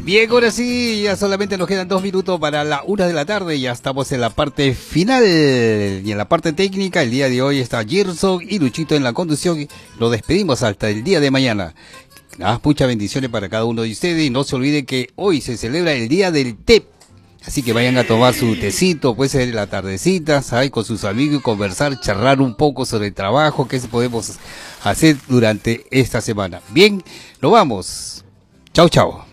Bien, ahora sí, ya solamente nos quedan 2 minutos para la 1 de la tarde, ya estamos en la parte final y en la parte técnica. El día de hoy está Gerson y Luchito en la conducción. Nos despedimos hasta el día de mañana. Muchas bendiciones para cada uno de ustedes y no se olviden que hoy se celebra el día del té. Así que vayan a tomar su tecito, puede ser la tardecita, ¿sabes? Con sus amigos y conversar, charlar un poco sobre el trabajo que podemos hacer durante esta semana. Bien, nos vamos. Chau, chau.